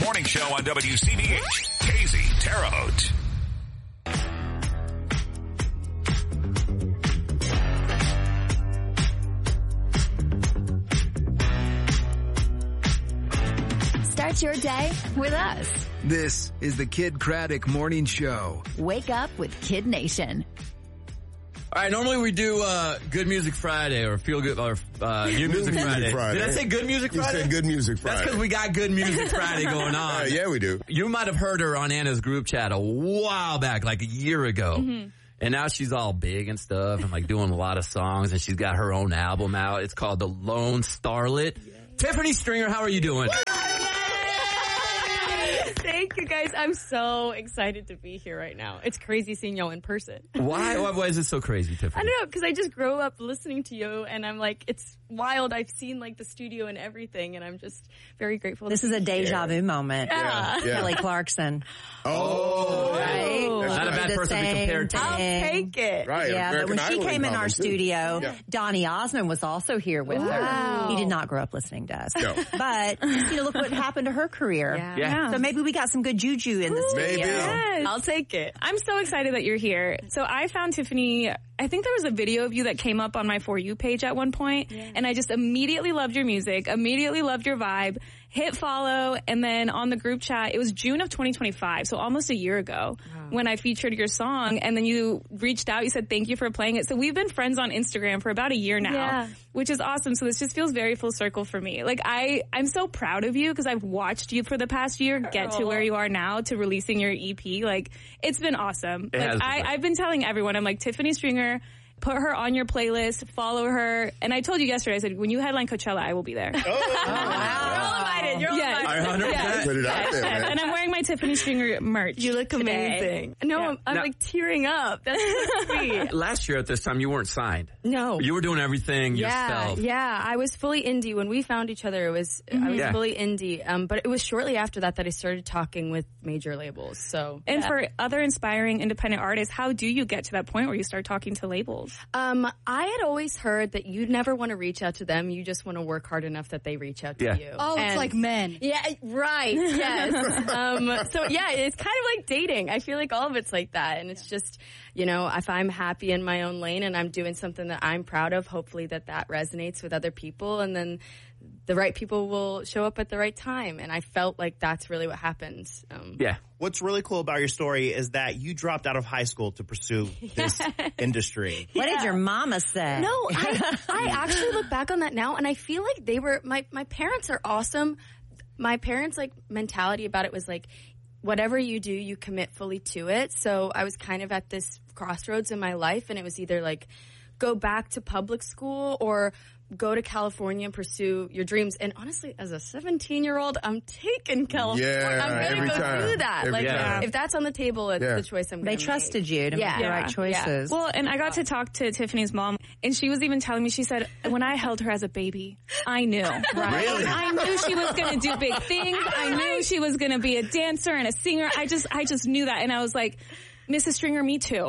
Morning Show on WCBH. Casey Terre Haute. Start your day with us. This is the Kid Craddock Morning Show. Wake up with Kid Nation. All right, normally we do Good Music Friday or Feel Good or New Music Friday. Did I say Good Music Friday? You said Good Music Friday. That's because we got Good Music Friday going on. Yeah, we do. You might have heard her on Anna's group chat a while back, like a year ago. Mm-hmm. And now she's all big and stuff and like doing a lot of songs, and she's got her own album out. It's called The Lone Starlet. Yeah. Tiffany Stringer, how are you doing? Thank you, guys. I'm so excited to be here right now. It's crazy seeing y'all in person. Why is it so crazy, Tiffany? I don't know, because I just grew up listening to you, and I'm like, it's wild. I've seen like the studio and everything, and I'm just very grateful. This is a deja vu moment. Yeah. Kelly Clarkson. Oh, right. Not a bad person to be compared to. I'll take it. Right. Yeah, American but when she came in our studio, yeah. Donny Osmond was also here with her. He did not grow up listening to us. No. But, look what happened to her career. Yeah. So maybe we got some good juju in the studio. Maybe. Yes. I'll take it. I'm so excited that you're here. So I found Tiffany, I think there was a video of you that came up on my For You page at one point, and I just immediately loved your music, immediately loved your vibe, hit follow, and then on the group chat, it was June of 2025, so almost a year ago, when I featured your song, and then you reached out, you said thank you for playing it. So we've been friends on Instagram for about a year now, which is awesome. So this just feels very full circle for me. Like I'm so proud of you because I've watched you for the past year get to where you are now, to releasing your EP. Like, it's been awesome. I've been telling everyone, I'm like, Tiffany Stringer, put her on your playlist, follow her. And I told you yesterday, I said, when you headline Coachella, I will be there. Wow. You're all invited. You're all invited. 100%. Put it out there, man. And I'm wearing my Tiffany Stringer merch. You look amazing. No, I'm like tearing up. That's so sweet. Last year at this time, you weren't signed. No. You were doing everything yourself. Yeah, I was fully indie. When we found each other, I was fully indie. But it was shortly after that I started talking with major labels. So, and for other inspiring independent artists, how do you get to that point where you start talking to labels? I had always heard that you'd never want to reach out to them. You just want to work hard enough that they reach out to you. Oh, it's like men. Yeah, right. Yes. So yeah, it's kind of like dating. I feel like all of it's like that. And it's just, if I'm happy in my own lane and I'm doing something that I'm proud of, hopefully that resonates with other people. And then the right people will show up at the right time. And I felt like that's really what happens. What's really cool about your story is that you dropped out of high school to pursue this industry. What did your mama say? No, I actually look back on that now, and I feel like they were, my parents are awesome. My parents' mentality about it was whatever you do, you commit fully to it. So I was kind of at this crossroads in my life, and it was either go back to public school or go to California and pursue your dreams. And honestly, as a 17-year-old, I'm taking California. Yeah, I'm going to go do that. If that's on the table, it's the choice I'm going to make. They trusted you to make the right choices. Yeah. Well, and I got to talk to Tiffany's mom, and she was even telling me, she said, when I held her as a baby, I knew. Right? Really? I knew she was going to do big things. I knew she was going to be a dancer and a singer. I just knew that. And I was like, Mrs. Stringer, me too.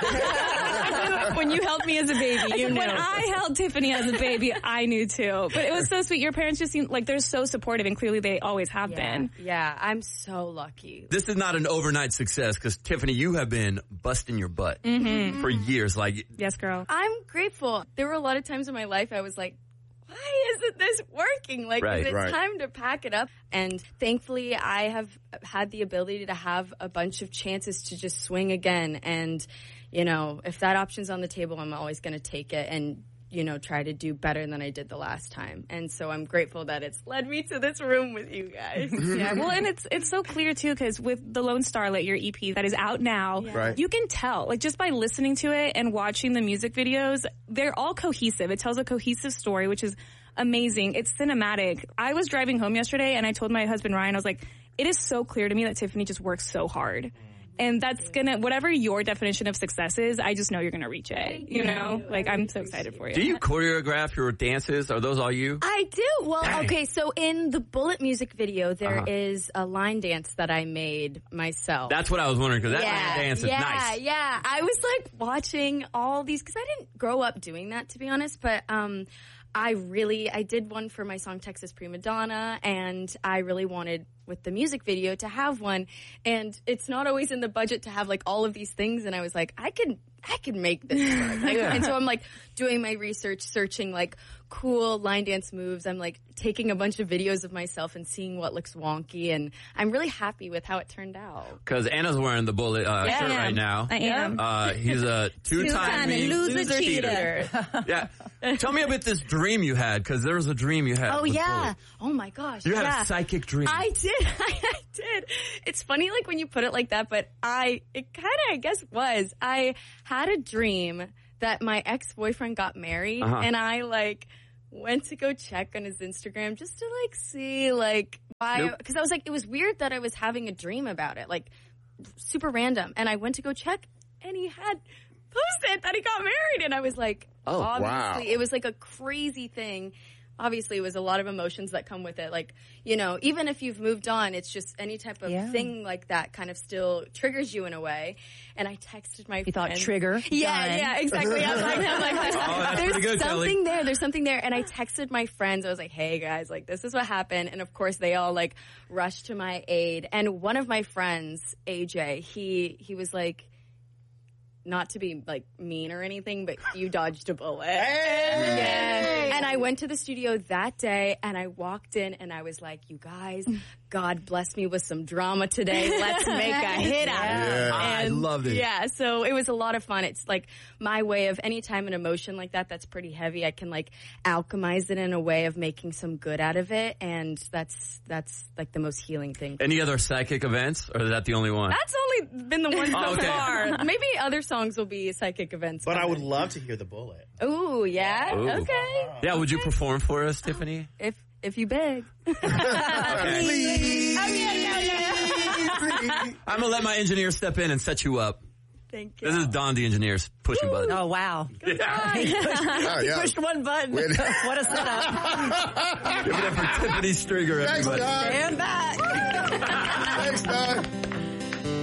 When you held me as a baby, you knew. When I held Tiffany as a baby, I knew too. But it was so sweet. Your parents just seem like they're so supportive, and clearly they always have been. Yeah, I'm so lucky. This is not an overnight success because, Tiffany, you have been busting your butt for years. Yes, girl. I'm grateful. There were a lot of times in my life I was like, why isn't this working? Is it time to pack it up? And thankfully, I have had the ability to have a bunch of chances to just swing again. And, if that option's on the table, I'm always going to take it and, try to do better than I did the last time. And so I'm grateful that it's led me to this room with you guys. Yeah, well, and it's so clear, too, because with The Lone Starlet, your EP that is out now, you can tell, just by listening to it and watching the music videos, they're all cohesive. It tells a cohesive story, which is amazing. It's cinematic. I was driving home yesterday, and I told my husband, Ryan, I was like, it is so clear to me that Tiffany just works so hard. And that's whatever your definition of success is, I just know you're gonna reach it, I'm so excited for you. Do you choreograph your dances? Are those all you? I do. Well, okay, so in the Bullet music video, there is a line dance that I made myself. That's what I was wondering, because that line dance is nice. Yeah, I was watching all these, because I didn't grow up doing that, to be honest, but I did one for my song Texas Prima Donna, and I really wanted with the music video to have one. And it's not always in the budget to have like all of these things. And I was like, I can make this work. And so I'm like doing my research, searching like cool line dance moves. I'm like taking a bunch of videos of myself and seeing what looks wonky. And I'm really happy with how it turned out. Because Anna's wearing the Bullet shirt right now. I am. He's a two-time loser cheater. Yeah. Tell me about this dream you had, because there was a dream you had. Oh, with yeah. Bullet. Oh, my gosh. You had a psychic dream. I did. I did. It's funny, like, when you put it like that, but it kind of, I guess, was. I had a dream that my ex-boyfriend got married, and I, like, went to go check on his Instagram just to, like, see, like, why. Because I was like, it was weird that I was having a dream about it, like, super random. And I went to go check, and he had posted that he got married, and I was like, obviously, it was like a crazy thing. Obviously, it was a lot of emotions that come with it. Like, you know, even if you've moved on, it's just any type of thing like that kind of still triggers you in a way. And I texted my friend. You thought trigger? Yeah, exactly. I was like, there's good, something there. There's something there. And I texted my friends. I was like, hey, guys, like, this is what happened. And, of course, they all, like, rushed to my aid. And one of my friends, AJ, he was like, not to be like mean or anything, but you dodged a bullet. Yeah. And I went to the studio that day and I walked in and I was like, you guys, God bless me with some drama today. Let's make a hit out of it. I loved it. Yeah. So it was a lot of fun. It's like my way of anytime an emotion like that's pretty heavy, I can like alchemize it in a way of making some good out of it. And that's like the most healing thing. Any other psychic events, or is that the only one? That's only been the one so far. Maybe other songs will be psychic events. But I would love to hear the Bullet. Ooh, yeah? Ooh. Okay. Yeah, would you perform for us, Tiffany? If you beg. Okay. I'm going to let my engineer step in and set you up. Thank you. This is Don, the engineer's pushing button. Oh, wow. Good He pushed one button. What a setup. Give it up for Tiffany Stringer, everybody. Thanks, Don. Stand back. Thanks, Don.